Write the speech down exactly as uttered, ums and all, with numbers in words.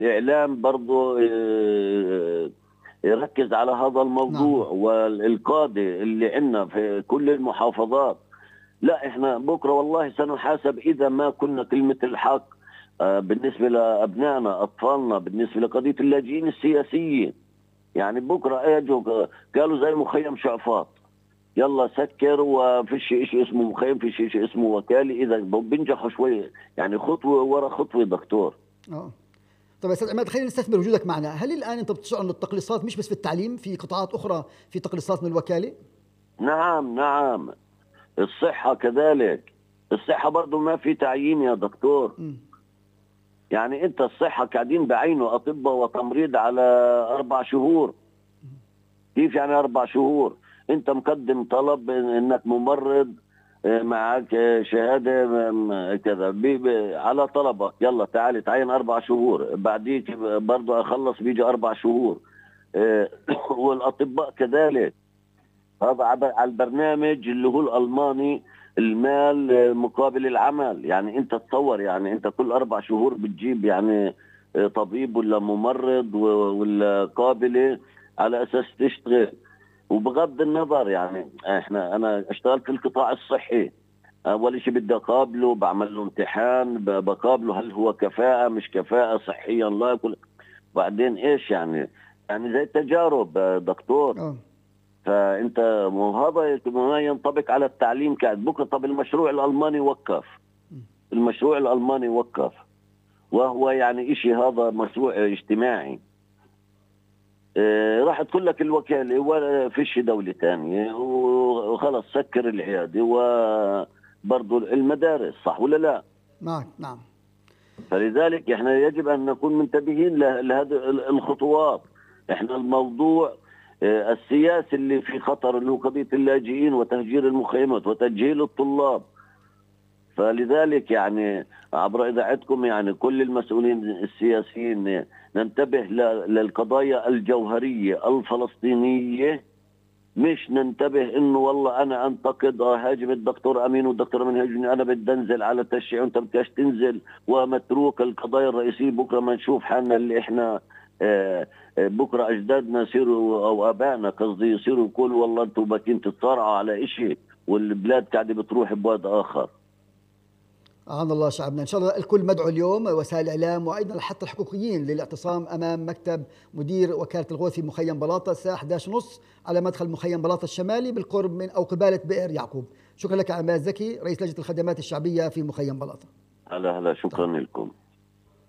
الإعلام برضه آه، يركز على هذا نعم. الموضوع، والقادة اللي عندنا في كل المحافظات. لا احنا بكره والله سنحاسب اذا ما كنا كلمه الحق آه، بالنسبه لابنائنا اطفالنا، بالنسبه لقضيه اللاجئين السياسيين. يعني بكره اجوا قالوا زي مخيم شعفاط، يلا سكر وفيش شيء اسمه مخيم، فيش شيء اسمه وكاله. اذا بينجحوا شوي يعني خطوه ورا خطوه دكتور. اه طيب يا استاذ عماد، خلينا نستثمر وجودك معنا. هل الان انت بتشعر ان التقليصات مش بس في التعليم، في قطاعات اخرى في تقليصات من الوكاله؟ نعم نعم، الصحه كذلك. الصحه برضه ما في تعيين يا دكتور. امم يعني انت الصحه قاعدين بعينه اطباء وتمريض على اربع شهور. كيف يعني اربع شهور؟ انت مقدم طلب انك ممرض، آه، معك آه، شهاده م- كذا بي- بي- على طلبك، يلا تعالي تعين اربع شهور، بعديك برضه اخلص بيجي اربع شهور. آه، والاطباء كذلك. هذا عب- على البرنامج اللي هو الالماني، المال آه، مقابل العمل. يعني انت تصور، يعني انت كل اربع شهور بتجيب يعني آه، طبيب ولا ممرض و- ولا قابله على اساس تشتغل. وبغض النظر يعني احنا انا اشتغلت في القطاع الصحي، اول شيء بدي اقابله، بعمل له امتحان، ب- بقابله هل هو كفاءة مش كفاءة صحيا لا يكون. بعدين ايش يعني؟ يعني زي التجارب آه، دكتور. اه فانت مو هذا ما ينطبق على التعليم كان بكره. طب المشروع الالماني وقف، المشروع الالماني وقف، وهو يعني شيء هذا مشروع اجتماعي. آه، راح تقول لك الوكاله ولا فيش دوله ثانيه وخلص سكر العياده. وبرضه المدارس، صح ولا لا؟ معك نعم. فلذلك احنا يجب ان نكون منتبهين له- لهذه الخطوات. احنا الموضوع آه، السياسي اللي في خطر اللي هو قضيه اللاجئين وتهجير المخيمات وتجهيل الطلاب. فلذلك يعني عبر اذاعتكم يعني كل المسؤولين السياسيين ننتبه ل- للقضايا الجوهريه الفلسطينيه، مش ننتبه انه والله انا انتقد آه، هاجم الدكتور امين والدكتور امين هاجمني انا بدي انزل على التشريع وانت بدكش تنزل، ومتروك القضايا الرئيسيه. بكره ما نشوف حالنا اللي احنا آه، آه، بكره اجدادنا يصيروا او ابائنا قصدي يصيروا يقولوا والله انتم باكين تتصارعوا على شيء والبلاد قاعده بتروح بواد اخر. أعان الله شعبنا. إن شاء الله الكل مدعو اليوم، وسائل الإعلام وأيضا حتى الحقوقيين، للاعتصام أمام مكتب مدير وكالة الغوث في مخيم بلاطة الساعة إحدى عشر وثلاثين على مدخل مخيم بلاطة الشمالي بالقرب من أو قبالة بئر يعقوب. شكرا لك عماد زكي، رئيس لجنة الخدمات الشعبية في مخيم بلاطة. هلا هلا، شكرا طيب. لكم.